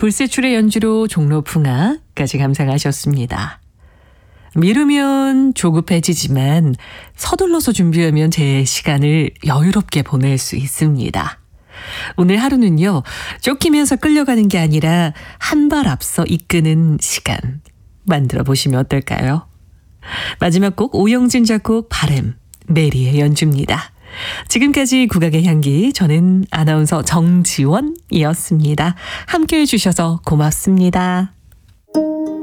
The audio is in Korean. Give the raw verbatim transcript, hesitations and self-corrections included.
불세출의 연주로 종로풍화까지 감상하셨습니다. 미루면 조급해지지만 서둘러서 준비하면 제 시간을 여유롭게 보낼 수 있습니다. 오늘 하루는요, 쫓기면서 끌려가는 게 아니라 한 발 앞서 이끄는 시간 만들어 보시면 어떨까요? 마지막 곡 오영진 작곡 바램, 메리의 연주입니다. 지금까지 국악의 향기, 저는 아나운서 정지원이었습니다. 함께해 주셔서 고맙습니다.